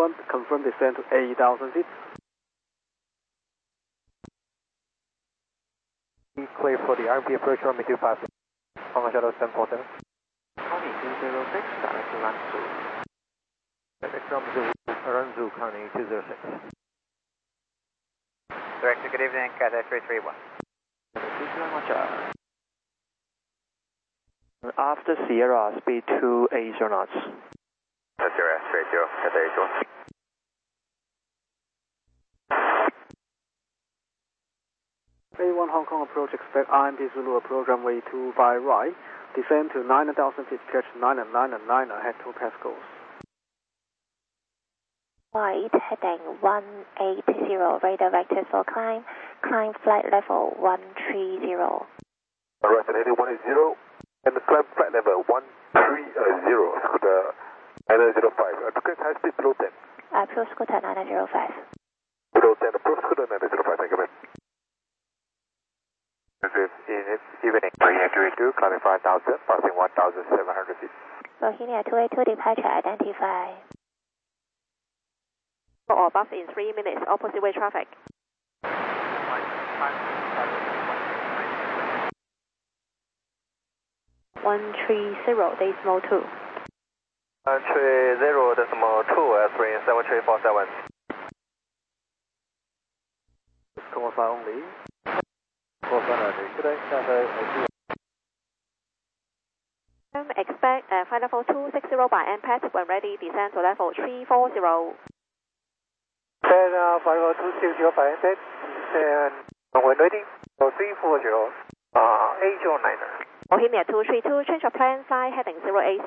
331, confirm descent to 8,000 feet. Clear for the RMP approach, runway 25. Hong Kong Shadow 747. Connie 206, direct to Ranzhou. Direct from Ranzhou, Connie 206. Direct to good evening, Cathay 331. After Sierra, speed 280 knots. Sierra, straight 0, Cathay 81. A1 Hong Kong approach, expect IMP Zulu approach runway 25 right. Descend to 9,000 feet, catch 9 and 9 and 9 ahead 2 Pascals. White, heading 180, radar vectors for climb. Climb flight level 130. Alright, heading 180, and the climb flight level 130, Scooter 905. Approach high speed below 10. Approach Scooter 905. Below 10, approach Scooter 905, thank you, man. Evening, Bohemia 282, climbing 5,000, passing 1,700 feet. Bohemia 282, departure identified. Or bus in 3 minutes, opposite way traffic. 130.2. 130.2, Aspirin 7347. Call sign only. Call sign only. Today, Cathay 81. Expect flight level 260 by MPAT when ready, descend to level 340. Flight level 260 by MPAT, and when ready, 340, 809er. Bohemia 232, change of plan, fly heading 080.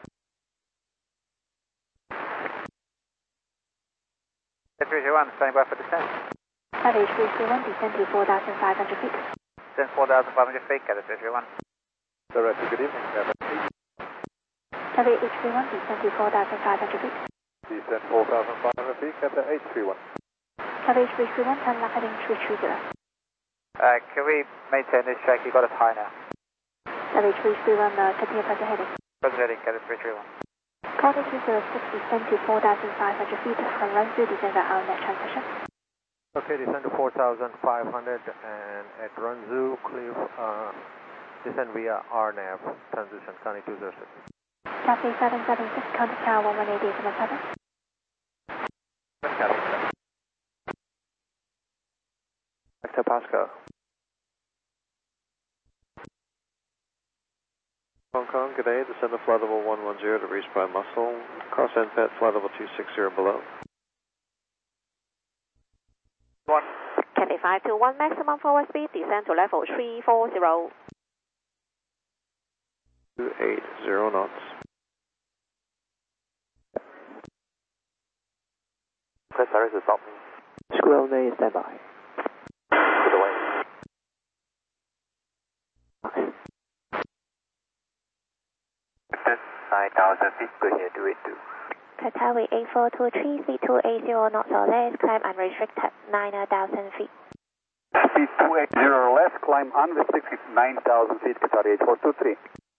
Cathay 331, standing by for descent. Cathay 331, descend to 4,500 feet. Descent 4,500 feet, Cathay 331. Direct to good evening, Cathay. Cathay 831, descend to 4,500 feet. Descent 4,500 feet, Cathay 831. Cathay 331, turn left heading 330. Can we maintain this track? You got us high now. Cathay 331, continue present heading. Present heading, Cathay 331. Connie 206, descend to 4,500 feet from Ranzhou, descend at our net transition. Okay, descend to 4,500 and at Ranzhou, clear, descend via RNAV, transition, Connie 206. Cathay 776, contact tower 118.7. Back to Pasco. Hong Kong, good day. Descend to flight level 110 to reach by Muscle. Cross NPAT, flight level 260 below. 1. Cathay 521, maximum forward speed, descend to level 340. 280 knots. Press Iris is stop. Squirrel Day, standby. To the way. Descent 9,000 feet, Bohemia 282. Qatawi 8423, speed 280 knots or less, climb unrestricted 9,000 feet. Speed 280 or less, climb unrestricted 9,000 feet, Qatari 8423.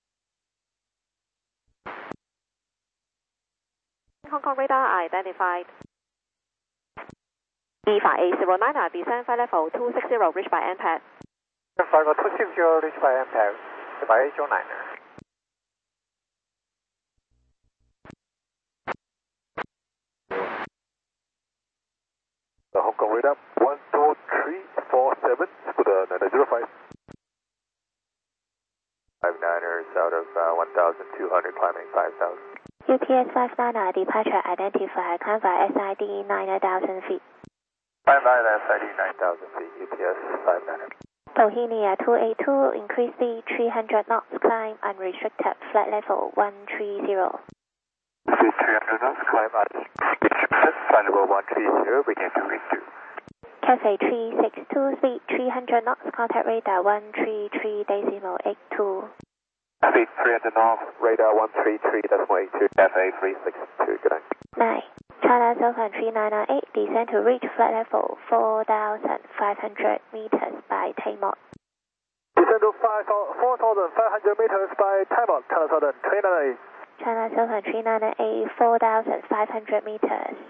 Hong Kong radar identified. E5809, descend flight level 260, reach by MPAT. Flight level 260, reach by MPAT, by 809er. The Hong Kong radar 12347, Scooter 905. 59ers out of 1,200, climbing 5,000. UPS 59, departure identified, climb by SID 9,000 feet. Climb by that 39,000 feet, UPS 59er. Bohemia 282, increase speed 300 knots, climb unrestricted, flight level 130. Speed 300 knots, climb unrestricted, flight level 130, begin to reach 2. Cathay 362, speed 300 knots, contact radar 133.82. Speed 300 knots, radar 133.82, Cathay 362, good night. 9. China Southern 3998, descend to reach flight level 4,500 meters by Taymont. Descend to 4,500 meters by Taymont, China Southern 398. China Southern 3998, 4,500 meters.